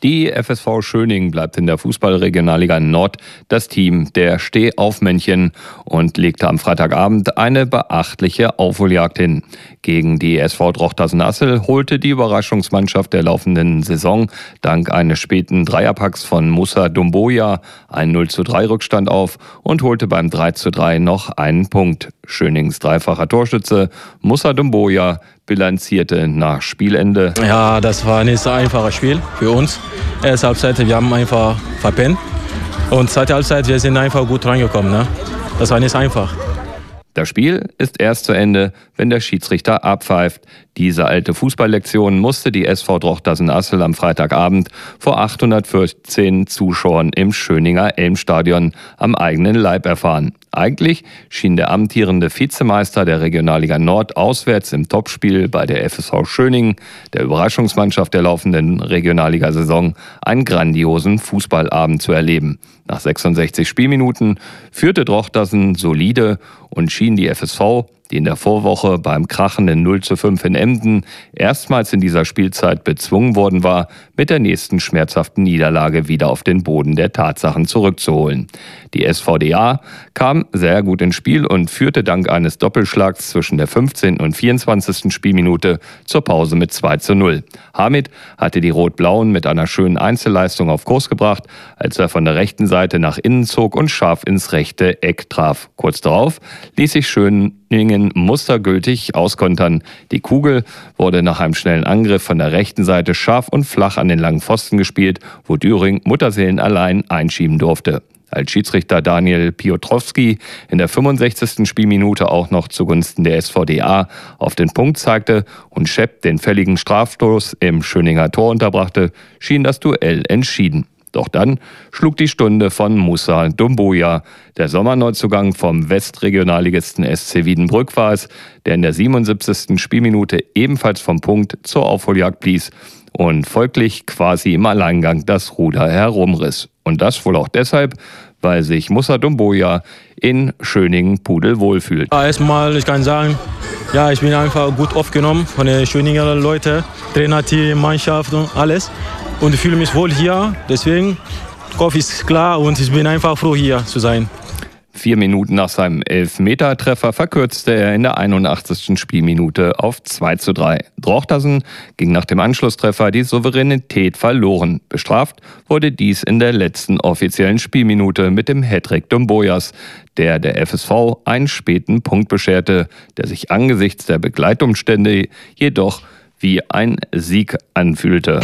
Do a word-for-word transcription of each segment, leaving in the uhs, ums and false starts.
Die F S V Schöning bleibt in der Fußball-Regionalliga Nord das Team der Stehaufmännchen und legte am Freitagabend eine beachtliche Aufholjagd hin. Gegen die S V Drochtersen-Assel holte die Überraschungsmannschaft der laufenden Saison dank eines späten Dreierpacks von Musa Doumbouya einen null zu drei Rückstand auf und holte beim drei zu drei noch einen Punkt. Schönings dreifacher Torschütze Musa Doumbouya bilanzierte nach Spielende: Ja, das war nicht so ein einfaches Spiel für uns. Erste Halbzeit, wir haben einfach verpennt. Und zweite Halbzeit, wir sind einfach gut reingekommen. Ne? Das war nicht einfach. Das Spiel ist erst zu Ende, wenn der Schiedsrichter abpfeift. Diese alte Fußballlektion musste die S V Drochtersen-Assel am Freitagabend vor achthundertvierzehn Zuschauern im Schöninger Elmstadion am eigenen Leib erfahren. Eigentlich schien der amtierende Vizemeister der Regionalliga Nord auswärts im Topspiel bei der F S V Schöning, der Überraschungsmannschaft der laufenden Regionalliga-Saison, einen grandiosen Fußballabend zu erleben. Nach sechsundsechzig Spielminuten führte Drochtersen solide und schien die F S V, die in der Vorwoche beim krachenden null zu fünf in Emden erstmals in dieser Spielzeit bezwungen worden war, mit der nächsten schmerzhaften Niederlage wieder auf den Boden der Tatsachen zurückzuholen. Die S V D A kam sehr gut ins Spiel und führte dank eines Doppelschlags zwischen der fünfzehnten und vierundzwanzigsten Spielminute zur Pause mit zwei zu null. Hamid hatte die Rot-Blauen mit einer schönen Einzelleistung auf Kurs gebracht, als er von der rechten Seite nach innen zog und scharf ins rechte Eck traf. Kurz darauf ließ sich Schöningen mustergültig auskontern. Die Kugel wurde nach einem schnellen Angriff von der rechten Seite scharf und flach an den langen Pfosten gespielt, wo Düring Mutterseelen allein einschieben durfte. Als Schiedsrichter Daniel Piotrowski in der fünfundsechzigsten Spielminute auch noch zugunsten der S V D A auf den Punkt zeigte und Schepp den fälligen Strafstoß im Schöninger Tor unterbrachte, schien das Duell entschieden. Doch dann schlug die Stunde von Musa Doumbouya. Der Sommerneuzugang vom Westregionalligisten S C Wiedenbrück war es, der in der siebenundsiebzigsten Spielminute ebenfalls vom Punkt zur Aufholjagd blies und folglich quasi im Alleingang das Ruder herumriss. Und das wohl auch deshalb, weil sich Musa Doumbouya in Schöningen pudelwohl fühlt. Ja, erstmal, ich kann sagen, ja, ich bin einfach gut aufgenommen von den Schöninger Leuten, Trainerteam, Mannschaft und alles. Und ich fühle mich wohl hier, deswegen, Kopf ist klar und ich bin einfach froh, hier zu sein. Vier Minuten nach seinem Elfmetertreffer verkürzte er in der einundachtzigsten Spielminute auf zwei zu drei. Drochtersen ging nach dem Anschlusstreffer die Souveränität verloren. Bestraft wurde dies in der letzten offiziellen Spielminute mit dem Hattrick Doumboujas, der der F S V einen späten Punkt bescherte, der sich angesichts der Begleitumstände jedoch wie ein Sieg anfühlte.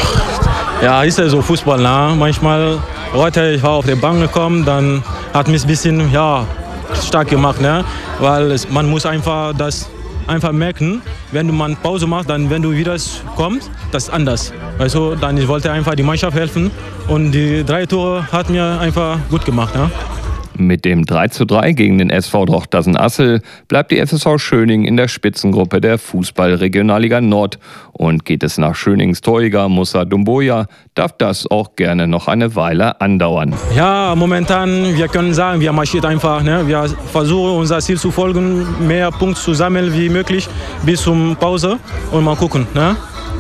Ja, ist ja so Fußball, ne? Manchmal, heute, ich war auf der Bank gekommen, dann hat mich ein bisschen, ja, stark gemacht, ne? Weil es, man muss einfach das einfach merken, wenn du mal Pause machst, dann wenn du wieder kommst, das ist anders. Also, dann ich wollte einfach die Mannschaft helfen und die drei Tore hat mir einfach gut gemacht, ne? Mit dem drei zu drei gegen den S V Drochtersen-Assel bleibt die F S V Schöning in der Spitzengruppe der Fußball-Regionalliga Nord. Und geht es nach Schönings Torjäger Musa Doumbouya, darf das auch gerne noch eine Weile andauern. Ja, momentan, wir können sagen, wir marschieren einfach. Ne? Wir versuchen, unser Ziel zu folgen, mehr Punkte zu sammeln wie möglich bis zum Pause und mal gucken. Ne?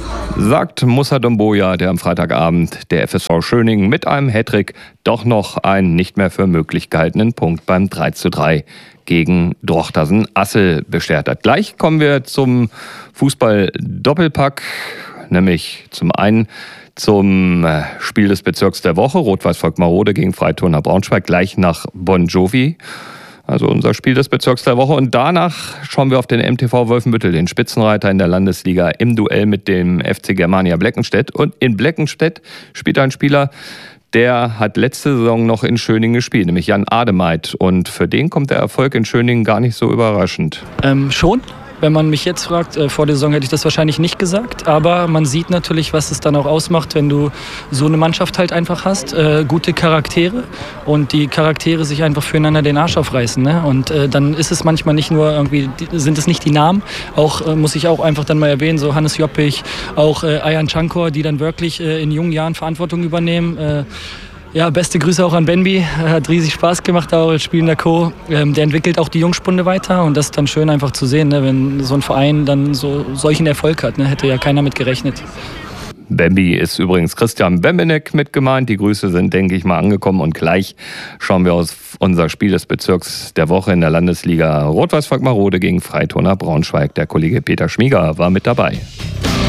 Sagt Musa Doumbouya, der am Freitagabend der F S V Schöning mit einem Hattrick doch noch einen nicht mehr für möglich gehaltenen Punkt beim drei zu drei gegen Drochtersen-Assel beschert hat. Gleich kommen wir zum Fußball-Doppelpack, nämlich zum einen zum Spiel des Bezirks der Woche, Rot-Weiß-Volkmarode gegen Freiturner Braunschweig, gleich nach Bon Jovi. Also unser Spiel des Bezirks der Woche. Und danach schauen wir auf den M T V Wolfenbüttel, den Spitzenreiter in der Landesliga, im Duell mit dem F C Germania Bleckenstedt. Und in Bleckenstedt spielt ein Spieler, der hat letzte Saison noch in Schöningen gespielt, nämlich Jan Ademeit. Und für den kommt der Erfolg in Schöningen gar nicht so überraschend. Ähm, schon. Wenn man mich jetzt fragt, äh, vor der Saison hätte ich das wahrscheinlich nicht gesagt, aber man sieht natürlich, was es dann auch ausmacht, wenn du so eine Mannschaft halt einfach hast, äh, gute Charaktere und die Charaktere sich einfach füreinander den Arsch aufreißen, ne? Und äh, dann ist es manchmal nicht nur irgendwie, sind es nicht die Namen, auch äh, muss ich auch einfach dann mal erwähnen, so Hannes Joppich, auch äh, Ayan Chankor, die dann wirklich äh, in jungen Jahren Verantwortung übernehmen. Äh, Ja, beste Grüße auch an Benby. Hat riesig Spaß gemacht, auch als spielender Co. Ähm, der entwickelt auch die Jungspunde weiter und das ist dann schön einfach zu sehen, ne, wenn so ein Verein dann so solchen Erfolg hat. Ne, hätte ja keiner mit gerechnet. Bambi ist übrigens Christian Bembenek mit gemeint. Die Grüße sind, denke ich mal, angekommen. Und gleich schauen wir auf unser Spiel des Bezirks der Woche in der Landesliga Rot-Weiß Volkmarode gegen Freiturner Braunschweig. Der Kollege Peter Schmieger war mit dabei.